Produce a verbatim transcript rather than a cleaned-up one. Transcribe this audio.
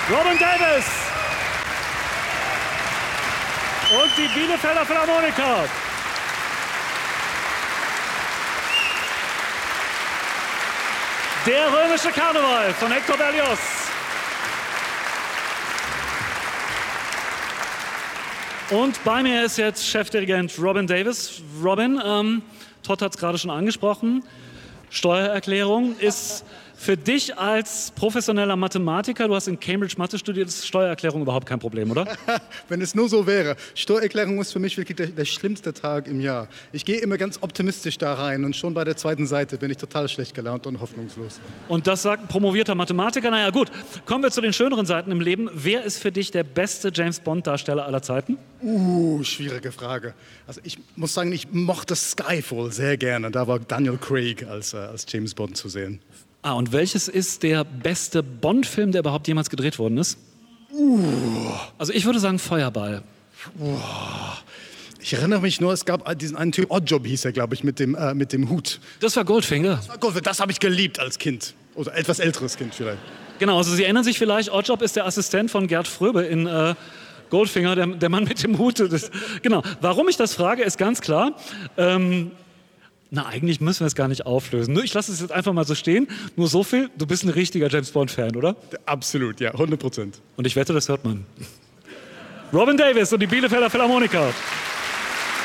Robin Davis und die Bielefelder Philharmoniker. Der römische Karneval von Hector Berlioz. Und bei mir ist jetzt Chefdirigent Robin Davis. Robin, ähm, Todd hat es gerade schon angesprochen, Steuererklärung ist für dich als professioneller Mathematiker, du hast in Cambridge Mathe studiert, ist Steuererklärung überhaupt kein Problem, oder? Wenn es nur so wäre. Steuererklärung ist für mich wirklich der, der schlimmste Tag im Jahr. Ich gehe immer ganz optimistisch da rein und schon bei der zweiten Seite bin ich total schlecht gelaunt und hoffnungslos. Und das sagt ein promovierter Mathematiker. Naja gut, kommen wir zu den schöneren Seiten im Leben. Wer ist für dich der beste James-Bond-Darsteller aller Zeiten? Uh, schwierige Frage. Also ich muss sagen, ich mochte Skyfall sehr gerne. Da war Daniel Craig als, äh, als James Bond zu sehen. Ah, und welches ist der beste Bond-Film, der überhaupt jemals gedreht worden ist? Uh. Also ich würde sagen Feuerball. Uh. Ich erinnere mich nur, es gab diesen einen Typ, Oddjob hieß er, glaube ich, mit dem, äh, mit dem Hut. Das war Goldfinger. Das, war Goldfinger. Das habe ich geliebt als Kind. Oder etwas älteres Kind vielleicht. Genau, also Sie erinnern sich vielleicht, Oddjob ist der Assistent von Gerd Fröbe in äh, Goldfinger, der, der Mann mit dem Hut. Das, genau. Warum ich das frage, ist ganz klar. Ähm, Na, eigentlich müssen wir es gar nicht auflösen. Ich lasse es jetzt einfach mal so stehen. Nur so viel, du bist ein richtiger James-Bond-Fan, oder? Absolut, ja, hundert Prozent. Und ich wette, das hört man. Robin Davis und die Bielefelder Philharmoniker.